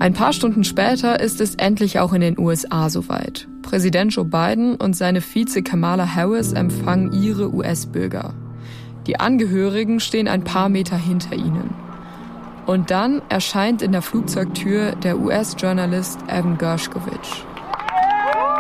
Ein paar Stunden später ist es endlich auch in den USA soweit. Präsident Joe Biden und seine Vize Kamala Harris empfangen ihre US-Bürger. Die Angehörigen stehen ein paar Meter hinter ihnen. Und dann erscheint in der Flugzeugtür der US-Journalist Evan Gershkovich.